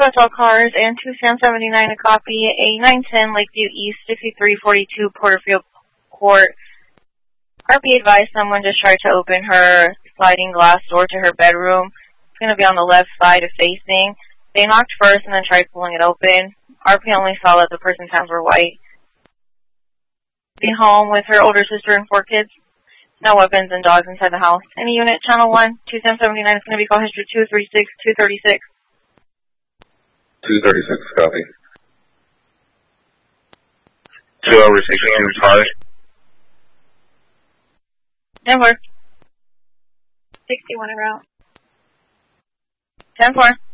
Northwest All Cars and 2 Sam 79 a copy, a 910 Lakeview East 6342 Porterfield Court. RP advised someone just tried to open her sliding glass door to her bedroom. It's going to be on the left side of facing. They knocked first and then tried pulling it open. RP only saw that the person's hands were white. Be home with her older sister and 4 kids. No weapons and dogs inside the house. Any unit, channel 1, 2 Sam 79 is going to be call history 236, 236. 236, copy. 2 over 16, retarded. 10-4. 61 en route. 10-4.